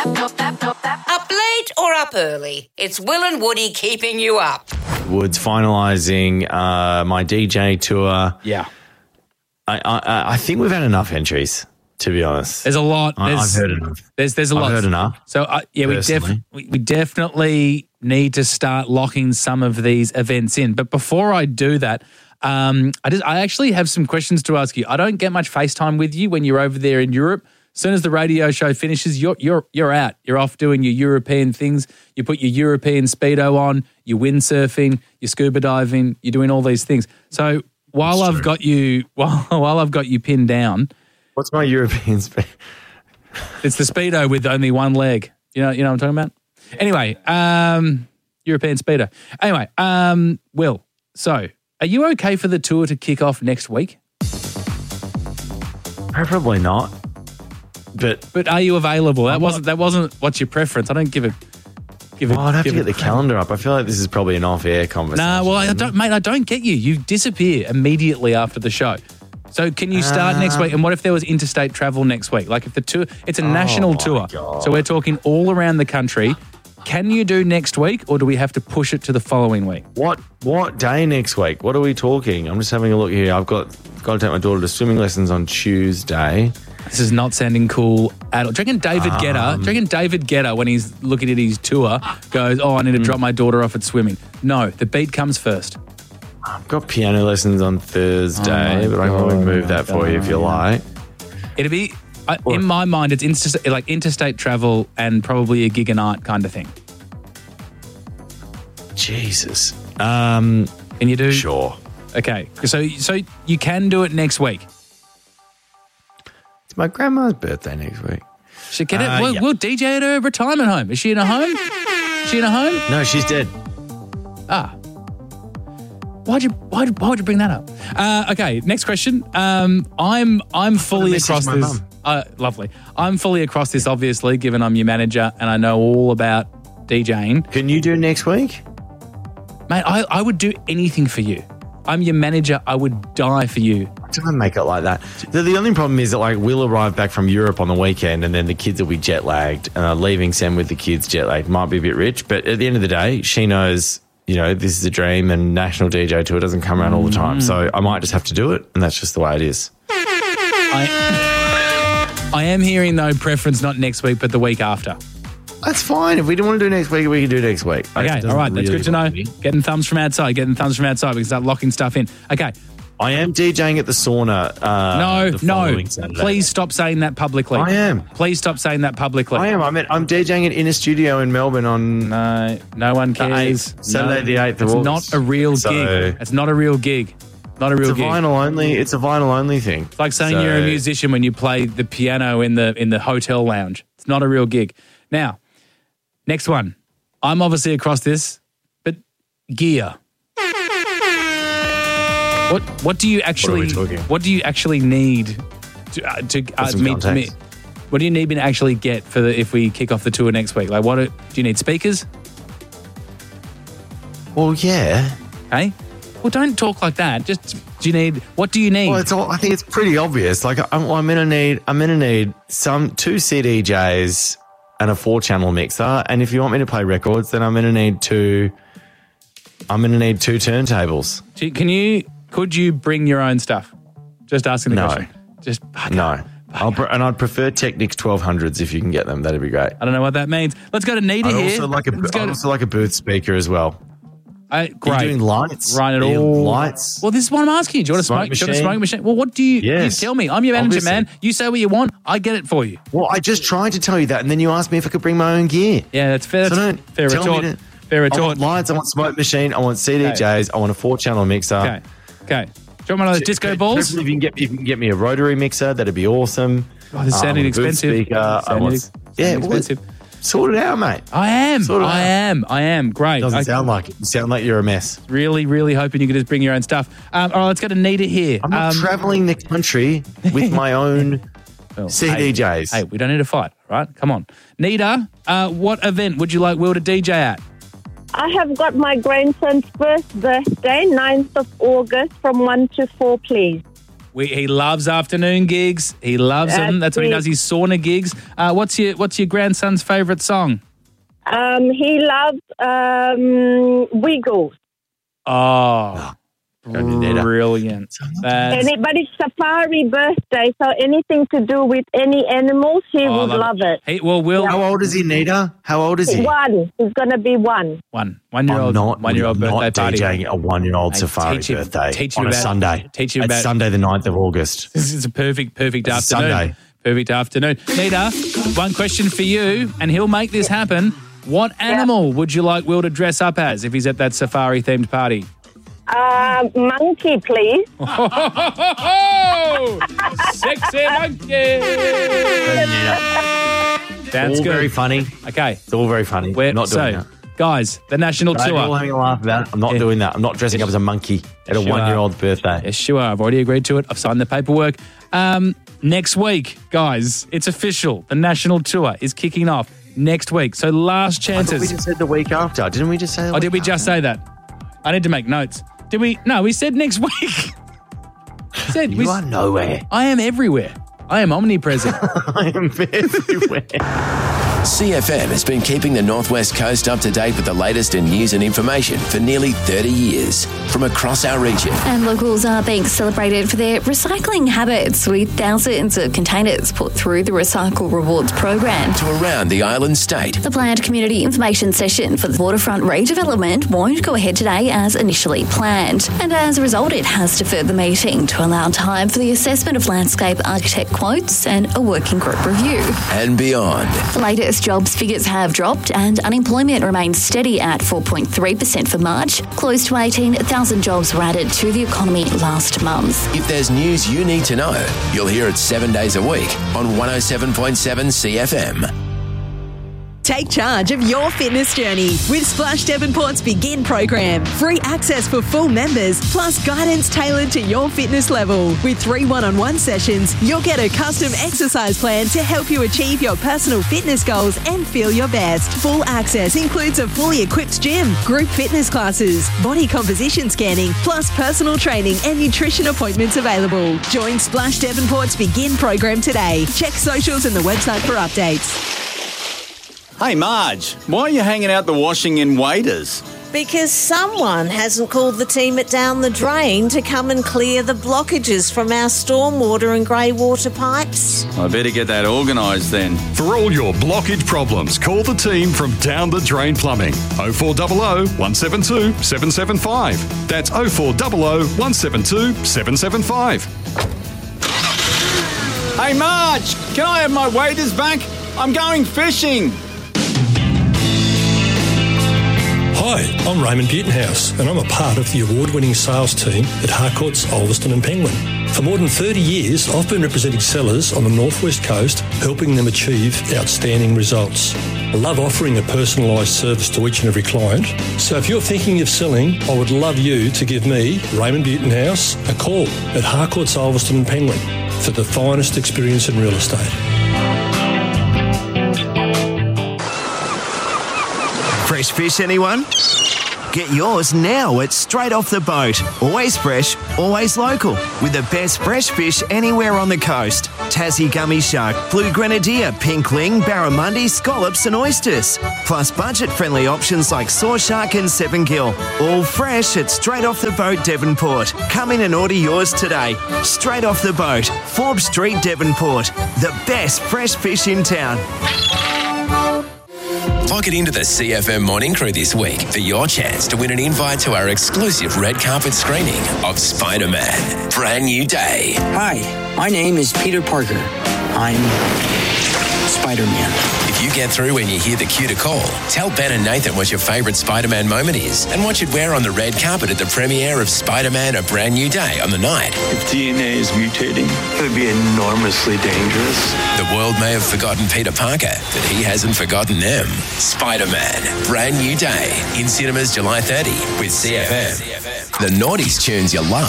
Up late or up early? It's Will and Woody keeping you up. Woods finalising my DJ tour. Yeah. I think we've had enough entries, to be honest. There's a lot. I've heard enough. There's a lot. I've heard enough. So, we definitely need to start locking some of these events in. But before I do that, I actually have some questions to ask you. I don't get much FaceTime with you when you're over there in Europe. As soon as the radio show finishes, you're out. You're off doing your European things. You put your European Speedo on, you're windsurfing, you're scuba diving, you're doing all these things. So while I've got you pinned down, what's my European Speedo? It's the Speedo with only one leg. You know what I'm talking about? Anyway, European Speedo. Anyway, Will, so are you okay for the tour to kick off next week? Preferably not. But are you available? That wasn't what's your preference. I don't give it. I'd have to get the calendar up. I feel like this is probably an off-air conversation. Nah, well, I don't get you. You disappear immediately after the show. So can you start next week? And what if there was interstate travel next week? Like if the tour, it's a national tour. God. So we're talking all around the country. Can you do next week or do we have to push it to the following week? What day next week? What are we talking? I'm just having a look here. I've got to take my daughter to swimming lessons on Tuesday. This is not sounding cool at all. Do you reckon David Guetta, when he's looking at his tour, goes, I need to drop my daughter off at swimming? No, the beat comes first. I've got piano lessons on Thursday, but I can probably move that for you if you like. It'd be, in my mind, it's interstate travel and probably a gig a night kind of thing. Jesus. Can you do? Sure. Okay, so you can do it next week. It's my grandma's birthday next week. Should get it. We'll DJ at her retirement home. Is she in a home? No, she's dead. Why'd you bring that up? Okay, next question. I'm fully across this. Lovely. I'm fully across this, obviously, given I'm your manager and I know all about DJing. Can you do next week? Mate, I would do anything for you. I'm your manager. I would die for you. Don't make it like that. The only problem is that we'll arrive back from Europe on the weekend and then the kids will be jet lagged. Leaving Sam with the kids jet lagged might be a bit rich, but at the end of the day, she knows, this is a dream and national DJ tour doesn't come around all the time. So I might just have to do it and that's just the way it is. I am hearing though preference not next week but the week after. That's fine. If we don't want to do next week, we can do next week. Okay, all right. That's good to know. Getting thumbs from outside. We can start locking stuff in. Okay. I am DJing at the sauna. No. Please stop saying that publicly. I am. Please stop saying that publicly. I am. I'm DJing it in a studio in Melbourne on... No one cares. Saturday the 8th of August. It's not a real gig. It's not a real gig. Not a real gig. It's a vinyl only thing. It's like saying you're a musician when you play the piano in the hotel lounge. It's not a real gig. Now, next one. I'm obviously across this, but gear. What do you actually need to meet me? What do you need me to actually get for if we kick off the tour next week? Like, do you need speakers? Well, yeah. Hey, well, don't talk like that. Just what do you need? Well, I think it's pretty obvious. Like, I'm gonna need two CDJs and a 4-channel mixer. And if you want me to play records, then I'm gonna need two turntables. Could you bring your own stuff? Just asking the question. Just no. I'd prefer Technics 1200s if you can get them. That'd be great. I don't know what that means. Let's go to Nita here. I'd also like a booth speaker as well. Great. Are you doing lights? Right at all. Lights? Well, this is what I'm asking you. Do you want a smoke machine? Well, what do you... Yes. You tell me. I'm your manager, man. You say what you want. I get it for you. Well, I just tried to tell you that, and then you asked me if I could bring my own gear. Yeah, that's fair. That's fair retort. Fair retort. I want lights. I want smoke machine. I want CDJs. Okay. I want a 4-channel mixer. Okay. Do you want one of those disco balls? If you can get me a rotary mixer, that'd be awesome. Oh, this sounded expensive. Speaker. Expensive. Sort it out, mate. I am. Great. Doesn't sound like it. You sound like you're a mess. Really, really hoping you could just bring your own stuff. All right, let's go to Nita here. I'm not travelling the country with my own CDJs. Hey, we don't need to fight, right? Come on. Nita, what event would you like Will to DJ at? I have got my grandson's first birthday, 9th of August, from 1 to 4, please. He loves afternoon gigs. He loves them. That's what he does. His sauna gigs. What's your grandson's favourite song? He loves Wiggles. Oh, brilliant. But it's Safari birthday, so anything to do with any animals, he would love it. How old is he, Nita? How old is he? 1. He's going to be 1. 1-year-old. One-year-old birthday not party. DJing a 1-year-old safari birthday on a Sunday. It's Sunday, the 9th of August. This is a perfect afternoon. Sunday. Perfect afternoon. Nita, one question for you, and he'll make this happen. What animal would you like Will to dress up as if he's at that safari-themed party? Monkey, please. Sexy monkey. That's all good. very funny. Okay. It's all very funny. Not doing that. Guys, the national We're tour. all having a laugh about it. I'm not doing that. I'm not dressing up as a monkey at a 1-year-old's birthday. Yes, sure. I've already agreed to it. I've signed the paperwork. Next week, guys, it's official. The national tour is kicking off next week. So last chances. I thought we just said the week after. Didn't we just say that? Oh, did we just say that? I need to make notes. Did we? No, we said next week. You are nowhere. I am everywhere. I am omnipresent. I am everywhere. CFM has been keeping the Northwest Coast up to date with the latest in news and information for nearly 30 years from across our region. And locals are being celebrated for their recycling habits, with thousands of containers put through the Recycle Rewards program. To around the island state. The planned community information session for the waterfront redevelopment won't go ahead today as initially planned. And as a result, it has deferred the meeting to allow time for the assessment of landscape architect quotes and a working group review. And beyond. The latest jobs figures have dropped and unemployment remains steady at 4.3% for March. Close to 18,000 jobs were added to the economy last month. If there's news you need to know, you'll hear it 7 days a week on 107.7 CFM. Take charge of your fitness journey with Splash Devonport's Begin program. Free access for full members, plus guidance tailored to your fitness level. With 3 one-on-one sessions, you'll get a custom exercise plan to help you achieve your personal fitness goals and feel your best. Full access includes a fully equipped gym, group fitness classes, body composition scanning, plus personal training and nutrition appointments available. Join Splash Devonport's Begin program today. Check socials and the website for updates. Hey Marge, why are you hanging out the washing in waders? Because someone hasn't called the team at Down the Drain to come and clear the blockages from our stormwater and grey water pipes. I better get that organised then. For all your blockage problems, call the team from Down the Drain Plumbing. 0400 172 775. That's 0400 172 775. Hey Marge, can I have my waders back? I'm going fishing. Hi, I'm Raymond Butenhouse, and I'm a part of the award-winning sales team at Harcourts, Ulverston and Penguin. For more than 30 years, I've been representing sellers on the Northwest Coast, helping them achieve outstanding results. I love offering a personalised service to each and every client. So if you're thinking of selling, I would love you to give me, Raymond Butenhouse, a call at Harcourts, Ulverston and Penguin for the finest experience in real estate. Fresh fish, anyone? Get yours now at Straight Off the Boat. Always fresh, always local. With the best fresh fish anywhere on the coast. Tassie gummy shark, blue grenadier, pink ling, barramundi, scallops and oysters. Plus budget-friendly options like saw shark and 7-gill. All fresh at Straight Off the Boat, Devonport. Come in and order yours today. Straight Off the Boat, Forbes Street, Devonport. The best fresh fish in town. Log it into the CFM Morning Crew this week for your chance to win an invite to our exclusive red carpet screening of Spider-Man, Brand New Day. Hi, my name is Peter Parker. I'm Spider-Man. If you get through when you hear the cue to call, tell Ben and Nathan what your favourite Spider-Man moment is and what you'd wear on the red carpet at the premiere of Spider-Man, A Brand New Day on the night. If DNA is mutating, it would be enormously dangerous. The world may have forgotten Peter Parker, but he hasn't forgotten them. Spider-Man, Brand New Day, in cinemas July 30 with CFM. The noughties tunes you love.